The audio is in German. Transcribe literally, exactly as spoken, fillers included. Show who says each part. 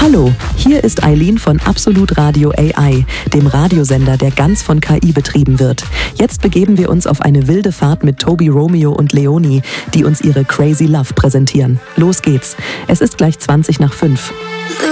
Speaker 1: Hallo, hier ist Eileen von Absolut Radio A I, dem Radiosender, der ganz von K I betrieben wird. Jetzt begeben wir uns auf eine wilde Fahrt mit Toby, Romeo und Leonie, die uns ihre Crazy Love präsentieren. Los geht's. Es ist gleich zwanzig nach fünf.